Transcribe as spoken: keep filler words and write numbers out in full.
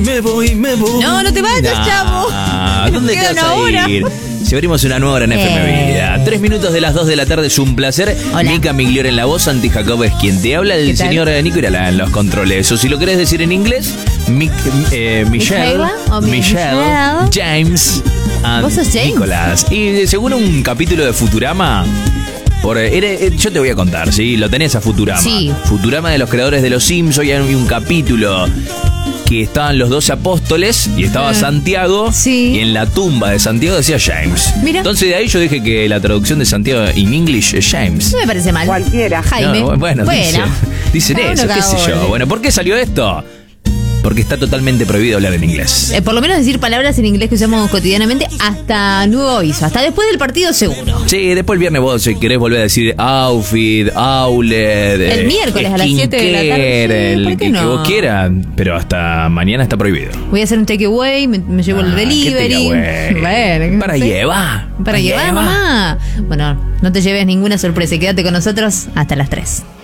Me voy, me voy. No, no te vayas, nah, chavo. ¿Dónde te Queda vas una a ir? Si abrimos una nueva hora en Eh. F M Vida. Tres minutos de las dos de la tarde, es un placer. Hola. Mica Migliore en la voz, Santi Jacob es quien te habla. El ¿Qué tal? señor Nico Irala en los controles. O si lo querés decir en inglés, Mic, eh, Michelle, ¿Michaela o mi- Michelle, Michelle? James and ¿Vos sos James? Nicolás. Y según un capítulo de Futurama... Por, era- eh, yo te voy a contar, ¿sí? Lo tenés a Futurama. Sí. Futurama de los creadores de Los Simpsons. Y hay un capítulo que estaban los doce apóstoles y estaba Ah. Santiago. Sí. Y en la tumba de Santiago decía James. Mira. Entonces de ahí yo dije que la traducción de Santiago en English es James. No me parece mal. Cualquiera. Jaime. No, bueno, dicen, dicen Cada eso, uno, qué cada sé yo. uno. Bueno, ¿por qué salió esto? Porque está totalmente prohibido hablar en inglés. Eh, por lo menos decir palabras en inglés que usamos cotidianamente hasta nuevo aviso. Hasta después del partido seguro. Sí, después el viernes vos si querés volver a decir outfit, outlet, El eh, miércoles a las siete de la tarde. skincare, Sí, el ¿por qué que, que no? vos quieras, pero hasta mañana está prohibido. Voy a hacer un takeaway, me, me llevo el Ah, delivery. ¿qué te Bueno, Para sí. llevar. Para llevar, mamá. Bueno, no te lleves ninguna sorpresa y quédate con nosotros hasta las tres.